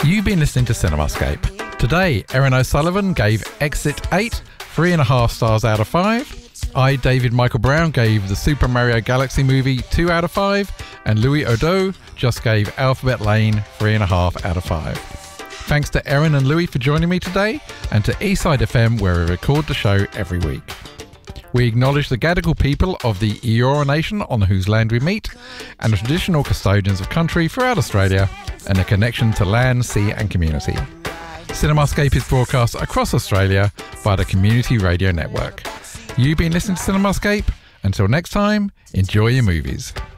You've been listening to Cinemascape. Today, Erin O'Sullivan gave Exit 8 3.5 stars out of 5. I, David Michael Brown, gave the Super Mario Galaxy movie 2 out of 5. And Louis Odo just gave Alphabet Lane 3.5 out of 5. Thanks to Erin and Louis for joining me today, and to Eastside FM, where we record the show every week. We acknowledge the Gadigal people of the Eora Nation on whose land we meet, and the traditional custodians of country throughout Australia, and their connection to land, sea and community. Cinemascape is broadcast across Australia by the Community Radio Network. You've been listening to Cinemascape. Until next time, enjoy your movies.